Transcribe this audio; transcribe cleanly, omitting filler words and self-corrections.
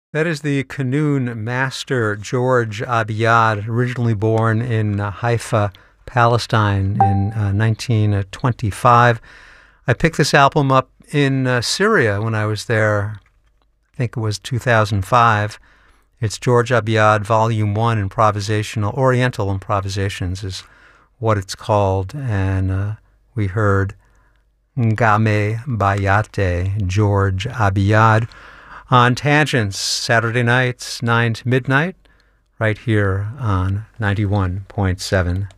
That is the Qanun master, George Abiyad, originally born in Haifa, Palestine in 1925. I picked this album up in Syria when I was there. I think it was 2005. It's George Abiyad, Volume 1, Oriental Improvisations is what it's called. And we heard Ngame Bayate, George Abiyad, on Tangents, Saturday nights, 9 to midnight, right here on 91.7